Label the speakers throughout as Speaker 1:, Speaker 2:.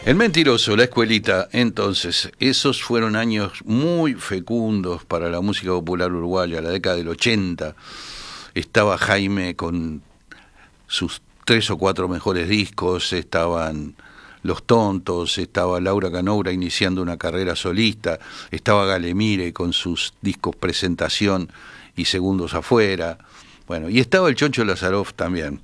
Speaker 1: El Mentiroso, la escuelita. Entonces, esos fueron años muy fecundos para la música popular uruguaya, la década del 80. Estaba Jaime con sus 3 o 4 mejores discos, estaban Los Tontos, estaba Laura Canoura iniciando una carrera solista, estaba Galemire con sus discos Presentación y Segundos Afuera, bueno, y estaba el Choncho Lazaroff también.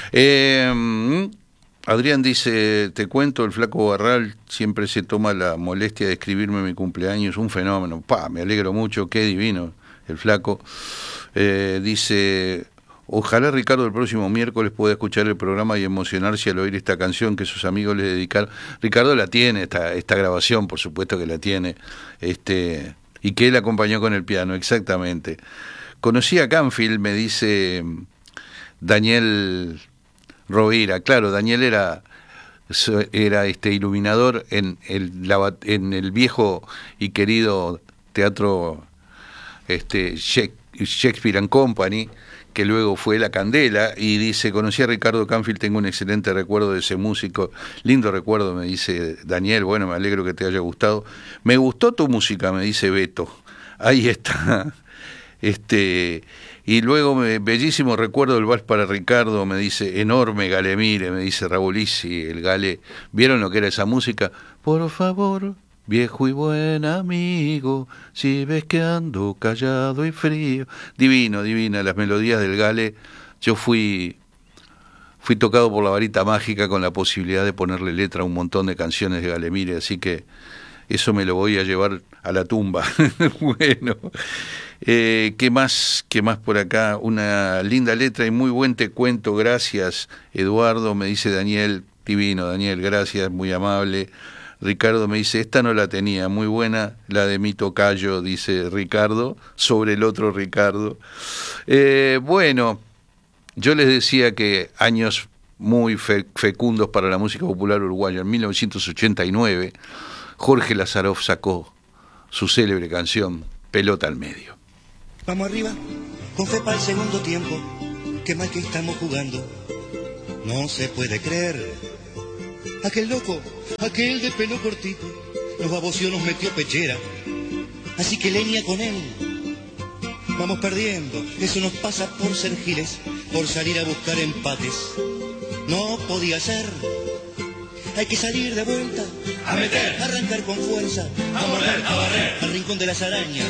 Speaker 1: Adrián dice, te cuento, el Flaco Barral siempre se toma la molestia de escribirme mi cumpleaños, un fenómeno, me alegro mucho, qué divino el Flaco. Dice, ojalá Ricardo el próximo miércoles pueda escuchar el programa y emocionarse al oír esta canción que sus amigos le dedicaron. Ricardo la tiene, esta grabación, por supuesto que la tiene, y que él acompañó con el piano, exactamente. Conocí a Canfield, me dice Daniel Rovira. Claro, Daniel era iluminador en el viejo y querido teatro Shakespeare and Company, que luego fue La Candela, y dice, conocí a Ricardo Canfield, tengo un excelente recuerdo de ese músico, lindo recuerdo, me dice Daniel, bueno, me alegro que te haya gustado. Me gustó tu música, me dice Beto. Ahí está. Y luego, bellísimo recuerdo del Vals para Ricardo, me dice, enorme Galemire, me dice Raulisi, el Gale. ¿Vieron lo que era esa música? Por favor, viejo y buen amigo, si ves que ando callado y frío. Divino, divina, las melodías del Gale. Yo fui tocado por la varita mágica con la posibilidad de ponerle letra a un montón de canciones de Galemire, así que eso me lo voy a llevar a la tumba. Bueno, ¿qué más por acá? Una linda letra y muy buen te cuento, gracias Eduardo, me dice Daniel, divino Daniel, gracias, muy amable. Ricardo me dice, esta no la tenía, muy buena, la de mi tocayo, dice Ricardo, sobre el otro Ricardo. Bueno, yo les decía que años muy fecundos para la música popular uruguaya. En 1989, Jorge Lazaroff sacó su célebre canción, Pelota al Medio.
Speaker 2: Vamos arriba, con fe para el segundo tiempo, qué mal que estamos jugando. No se puede creer. Aquel loco, aquel de pelo cortito, nos baboció, nos metió pechera. Así que leña con él. Vamos perdiendo, eso nos pasa por ser giles, por salir a buscar empates. No podía ser. Hay que salir de vuelta,
Speaker 3: a meter,
Speaker 2: arrancar con fuerza,
Speaker 3: a morder, a barrer,
Speaker 2: al rincón de las arañas,